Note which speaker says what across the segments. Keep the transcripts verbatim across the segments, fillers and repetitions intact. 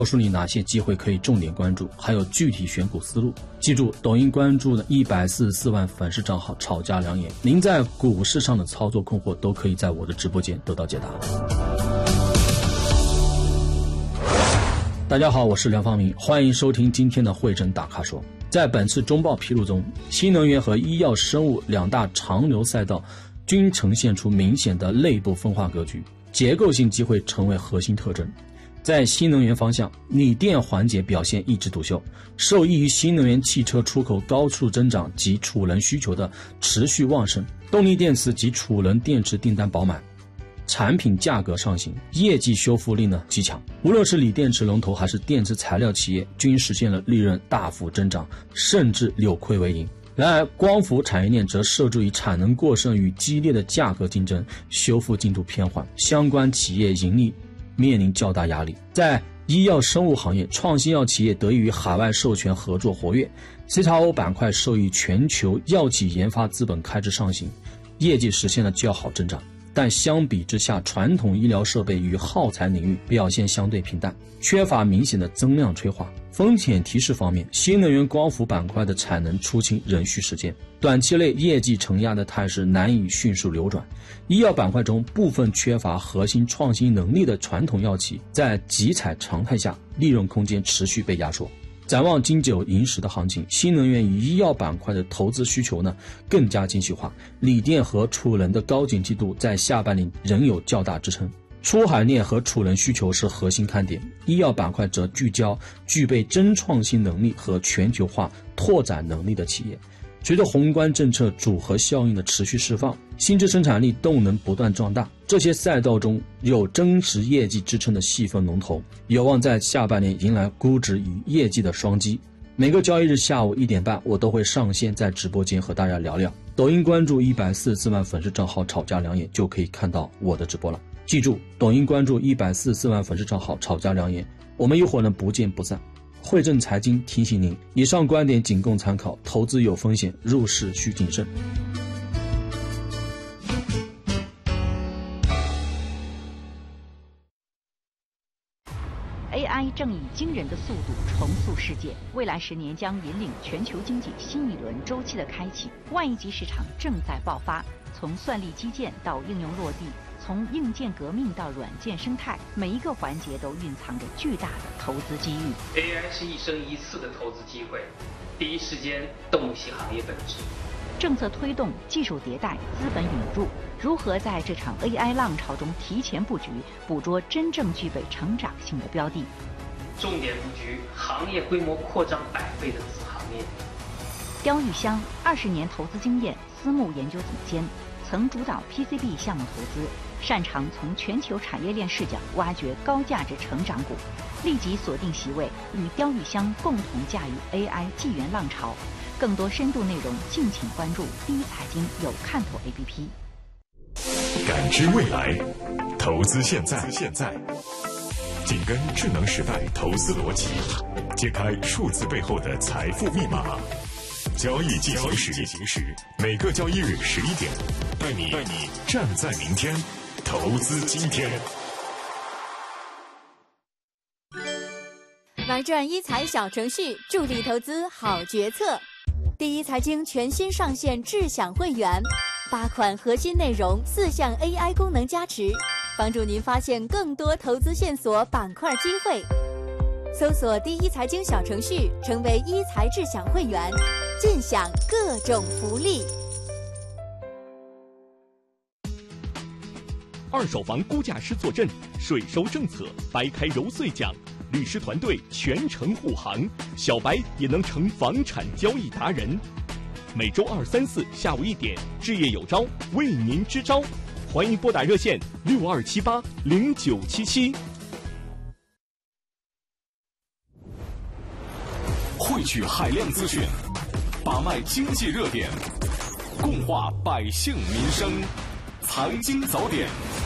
Speaker 1: 告诉你哪些机会可以重点关注，还有具体选股思路。记住，抖音关注的一百四十四万粉丝账号吵架良言，您在股市上的操作困惑都可以在我的直播间得到解答。大家好，我是梁方明，欢迎收听今天的汇诊大咖说。在本次中报披露中，新能源和医药生物两大长流赛道均呈现出明显的内部分化格局，结构性机会成为核心特征。在新能源方向，锂电环节表现一枝独秀，受益于新能源汽车出口高速增长及储能需求的持续旺盛，动力电池及储能电池订单饱满，产品价格上行，业绩修复力呢极强。无论是锂电池龙头还是电池材料企业，均实现了利润大幅增长，甚至扭亏为盈。然而，光伏产业链则受制于产能过剩与激烈的价格竞争，修复进度偏缓，相关企业盈利面临较大压力。在医药生物行业，创新药企业得益于海外授权合作活跃 ，C X O 板块受益全球药企研发资本开支上行，业绩实现了较好增长。但相比之下，传统医疗设备与耗材领域表现相对平淡，缺乏明显的增量催化。风险提示方面，新能源光伏板块的产能出清仍需时间，短期内业绩承压的态势难以迅速扭转。医药板块中部分缺乏核心创新能力的传统药企，在集采常态下，利润空间持续被压缩。展望金九银十的行情，新能源与医药板块的投资需求呢更加精细化，锂电和储能的高景气度在下半年仍有较大支撑。出海链和储能需求是核心看点，医药板块则聚焦具备真创新能力和全球化拓展能力的企业。随着宏观政策组合效应的持续释放，新质生产力动能不断壮大，这些赛道中有真实业绩支撑的细分龙头，有望在下半年迎来估值与业绩的双击。每个交易日下午一点半，我都会上线在直播间和大家聊聊。抖音关注一百四十四万粉丝账号吵架良言，就可以看到我的直播了。记住，抖音关注一百四十四万粉丝账号吵架良言，我们一会儿呢不见不散。汇正财经提醒您，以上观点仅供参考，投资有风险，入市需谨慎。
Speaker 2: A I 正以惊人的速度重塑世界，未来十年将引领全球经济新一轮周期的开启。万亿级市场正在爆发，从算力基建到应用落地，从硬件革命到软件生态，每一个环节都蕴藏着巨大的投资机遇。
Speaker 3: A I 是一生一次的投资机会，第一时间洞悉行业本质。
Speaker 2: 政策推动、技术迭代、资本引入，如何在这场 A I 浪潮中提前布局，捕捉真正具备成长性的标的？
Speaker 3: 重点布局行业规模扩张百倍的子行业。
Speaker 2: 刁玉香二十年投资经验，私募研究总监，曾主导 P C B 项目投资，擅长从全球产业链视角挖掘高价值成长股。立即锁定席位，与刁玉香共同驾驭 A I 纪元浪潮。更多深度内容，敬请关注第一财经有看头 A P P。
Speaker 4: 感知未来，投资现在，现在紧跟智能时代投资逻辑，揭开数字背后的财富密码。交易进行时，进行时，每个交易日十一点，带你带你站在明天，投资今天。
Speaker 5: 玩转一财小程序，助力投资好决策。第一财经全新上线智享会员，八款核心内容，四项 A I 功能加持，帮助您发现更多投资线索、板块机会。搜索第一财经小程序，成为一财智享会员，尽享各种福利。
Speaker 6: 二手房估价师坐镇，税收政策掰开揉碎讲，律师团队全程护航，小白也能成房产交易达人。每周二、三、四下午一点，置业有招为您支招，欢迎拨打热线六二七八零九七七。
Speaker 4: 汇聚海量资讯，把脉经济热点，共话百姓民生，财经早点。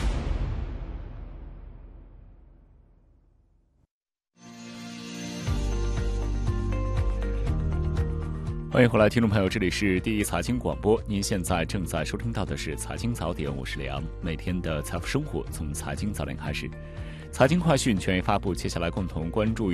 Speaker 7: 欢迎回来，听众朋友，这里是第一财经广播，您现在正在收听到的是财经早点，我是梁。每天的财富生活从财经早点开始。 财经快讯权威发布，接下来共同关注